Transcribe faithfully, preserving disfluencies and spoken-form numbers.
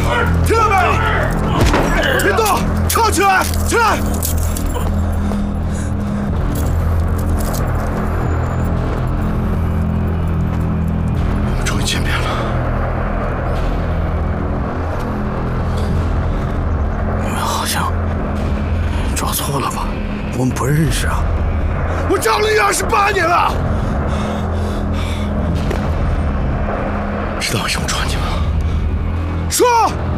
听到没？别动，靠起来，起来！我们终于见面了。 你们好像抓错了吧？我们不认识啊！ 我找了你二十八年了。 知道为什么抓你吗？说。